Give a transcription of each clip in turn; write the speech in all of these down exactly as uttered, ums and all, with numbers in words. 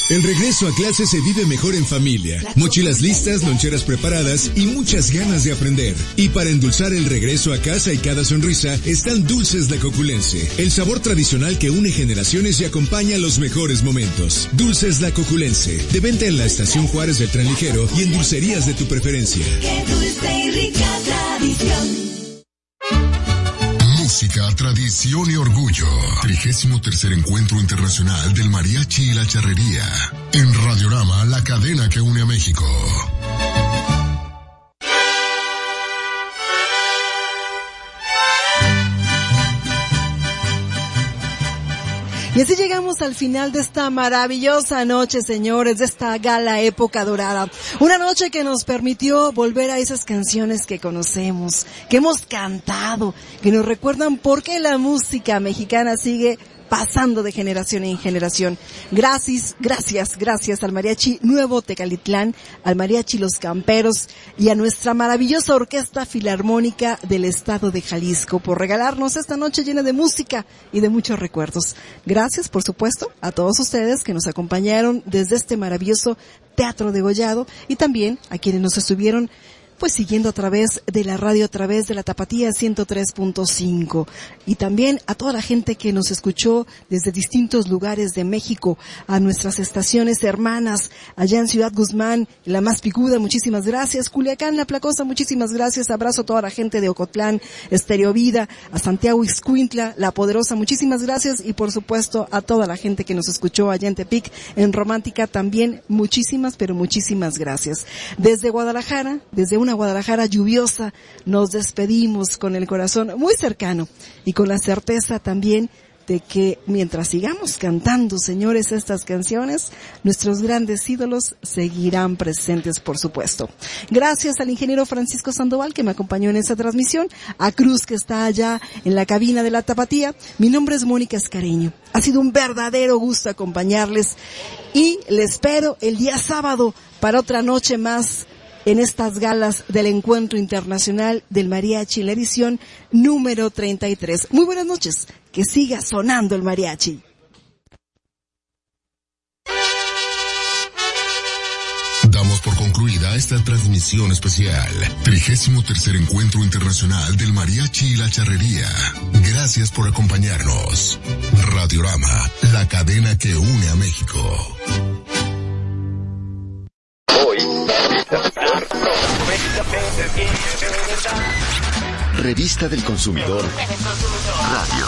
El regreso a clase se vive mejor en familia. Mochilas listas, loncheras preparadas y muchas ganas de aprender. Y para endulzar el regreso a casa y cada sonrisa, están Dulces La Coculense. El sabor tradicional que une generaciones y acompaña los mejores momentos. Dulces La Coculense. De venta en la Estación Juárez del Tren Ligero y en dulcerías de tu preferencia. Qué dulce y rica tradición. Música, tradición y orgullo. Trigésimo tercer Encuentro Internacional del Mariachi y la Charrería. En Radiorama, la cadena que une a México. Y así llegamos al final de esta maravillosa noche, señores, de esta gala época dorada. Una noche que nos permitió volver a esas canciones que conocemos, que hemos cantado, que nos recuerdan por qué la música mexicana sigue pasando de generación en generación. Gracias, gracias, gracias al Mariachi Nuevo Tecalitlán, al Mariachi Los Camperos y a nuestra maravillosa Orquesta Filarmónica del Estado de Jalisco por regalarnos esta noche llena de música y de muchos recuerdos. Gracias, por supuesto, a todos ustedes que nos acompañaron desde este maravilloso Teatro Degollado y también a quienes nos estuvieron pues siguiendo a través de la radio, a través de la Tapatía ciento tres punto cinco. Y también a toda la gente que nos escuchó desde distintos lugares de México, a nuestras estaciones hermanas, allá en Ciudad Guzmán, La Más Picuda, muchísimas gracias. Culiacán, La Placosa, muchísimas gracias. Abrazo a toda la gente de Ocotlán, Estéreo Vida, a Santiago Ixcuintla, La Poderosa, muchísimas gracias. Y por supuesto a toda la gente que nos escuchó allá en Tepic, en Romántica también, muchísimas, pero muchísimas gracias. Desde Guadalajara, desde una Guadalajara lluviosa, nos despedimos con el corazón muy cercano y con la certeza también de que mientras sigamos cantando, señores, estas canciones, nuestros grandes ídolos seguirán presentes, por supuesto. Gracias al ingeniero Francisco Sandoval que me acompañó en esta transmisión, a Cruz que está allá en la cabina de la Tapatía. Mi nombre es Mónica Escareño. Ha sido un verdadero gusto acompañarles y les espero el día sábado para otra noche más en estas galas del Encuentro Internacional del Mariachi, la edición número treinta y tres. Muy buenas noches, que siga sonando el mariachi. Damos por concluida esta transmisión especial. Trigésimo tercer Encuentro Internacional del Mariachi y la Charrería. Gracias por acompañarnos. Radiorama, la cadena que une a México. Revista del Consumidor Radio.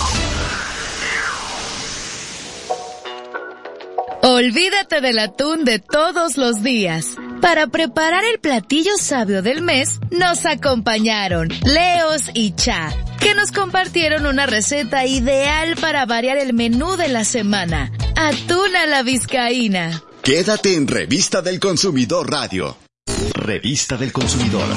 Olvídate del atún de todos los días. Para preparar el platillo sabio del mes, nos acompañaron Leos y Cha, que nos compartieron una receta ideal para variar el menú de la semana. Atún a la vizcaína. Quédate en Revista del Consumidor Radio. Revista del Consumidor.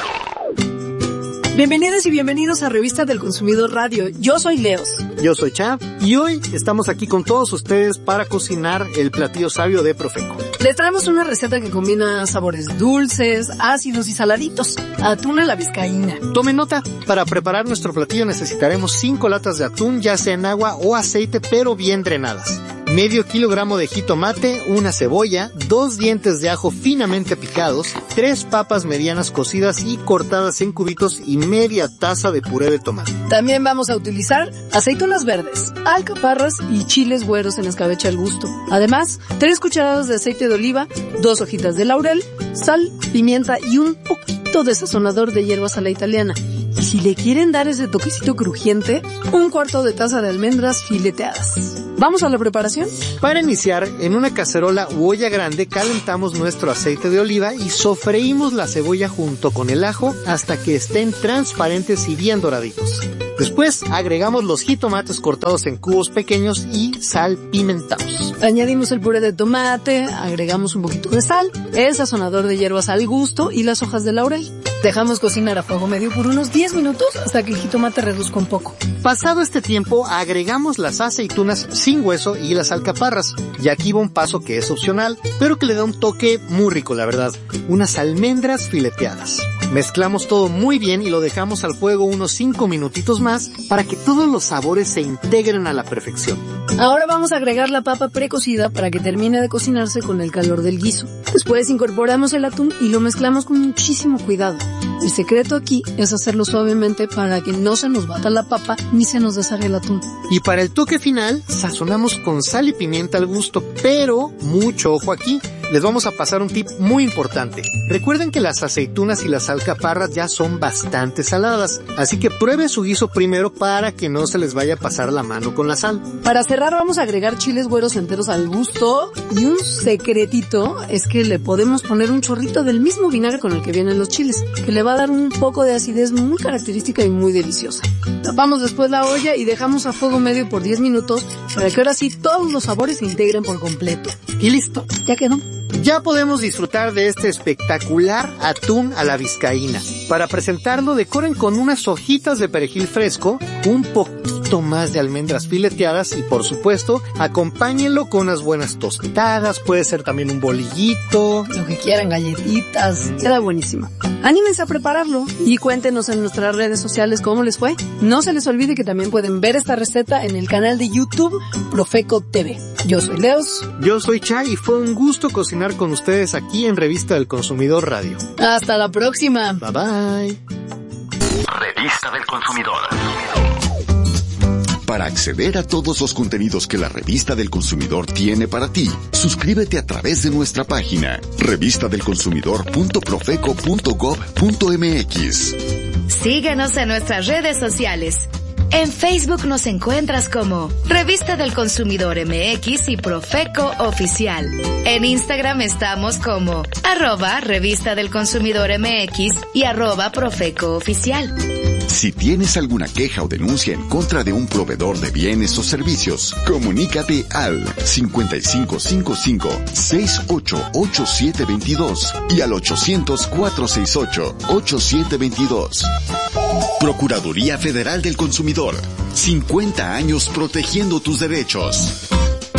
Bienvenidas y bienvenidos a Revista del Consumidor Radio. Yo soy Leos. Yo soy Cha. Y hoy estamos aquí con todos ustedes para cocinar el platillo sabio de Profeco. Les traemos una receta que combina sabores dulces, ácidos y saladitos. Atún a la vizcaína. Tomen nota. Para preparar nuestro platillo necesitaremos cinco latas de atún, ya sea en agua o aceite, pero bien drenadas. Medio kilogramo de jitomate, una cebolla, dos dientes de ajo finamente picados, tres papas medianas cocidas y cortadas en cubitos y media taza de puré de tomate. También vamos a utilizar aceitunas verdes, alcaparras y chiles güeros en escabeche al gusto. Además, tres cucharadas de aceite de oliva, dos hojitas de laurel, sal, pimienta y un poquito de sazonador de hierbas a la italiana. Y si le quieren dar ese toquecito crujiente, un cuarto de taza de almendras fileteadas. ¿Vamos a la preparación? Para iniciar, en una cacerola u olla grande calentamos nuestro aceite de oliva y sofreímos la cebolla junto con el ajo hasta que estén transparentes y bien doraditos. Después agregamos los jitomates cortados en cubos pequeños y salpimentados. Añadimos el puré de tomate, agregamos un poquito de sal, el sazonador de hierbas al gusto y las hojas de laurel. Dejamos cocinar a fuego medio por unos diez minutos hasta que el jitomate reduzca un poco. Pasado este tiempo, agregamos las aceitunas sin hueso y las alcaparras. Y aquí va un paso que es opcional, pero que le da un toque muy rico, la verdad. Unas almendras fileteadas. Mezclamos todo muy bien y lo dejamos al fuego unos cinco minutitos más para que todos los sabores se integren a la perfección. Ahora vamos a agregar la papa precocida para que termine de cocinarse con el calor del guiso. Después incorporamos el atún y lo mezclamos con muchísimo cuidado. El secreto aquí es hacerlo suavemente para que no se nos bata la papa ni se nos deshaga el atún. Y para el toque final, sazonamos con sal y pimienta al gusto, pero mucho ojo aquí. Les vamos a pasar un tip muy importante. Recuerden que las aceitunas y las alcaparras ya son bastante saladas, así que prueben su guiso primero para que no se les vaya a pasar la mano con la sal. Para cerrar vamos a agregar chiles güeros enteros al gusto y un secretito es que le podemos poner un chorrito del mismo vinagre con el que vienen los chiles, que le va a dar un poco de acidez muy característica y muy deliciosa. Tapamos después la olla y dejamos a fuego medio por diez minutos para que ahora sí todos los sabores se integren por completo. Y listo, ya quedó. Ya podemos disfrutar de este espectacular atún a la vizcaína. Para presentarlo, decoren con unas hojitas de perejil fresco, un poquito más de almendras fileteadas y, por supuesto, acompáñenlo con unas buenas tostadas, puede ser también un bolillito, lo que quieran, galletitas, queda buenísimo. Anímense a prepararlo y cuéntenos en nuestras redes sociales cómo les fue. No se les olvide que también pueden ver esta receta en el canal de YouTube Profeco T V. Yo soy Leos. Yo soy Chay y fue un gusto cocinar con ustedes aquí en Revista del Consumidor Radio. Hasta la próxima. Bye bye. Revista del Consumidor. Para acceder a todos los contenidos que la Revista del Consumidor tiene para ti, suscríbete a través de nuestra página revista del consumidor punto profeco punto gob punto mx. Síguenos en nuestras redes sociales. En Facebook nos encuentras como Revista del Consumidor M X y Profeco Oficial. En Instagram estamos como arroba Revista del Consumidor M X y arroba Profeco Oficial. Si tienes alguna queja o denuncia en contra de un proveedor de bienes o servicios, comunícate al cincuenta y cinco cincuenta y cinco, sesenta y ocho, ochenta y siete veintidós y al ochocientos, cuatrocientos sesenta y ocho, ochenta y siete veintidós. Procuraduría Federal del Consumidor. cincuenta años protegiendo tus derechos.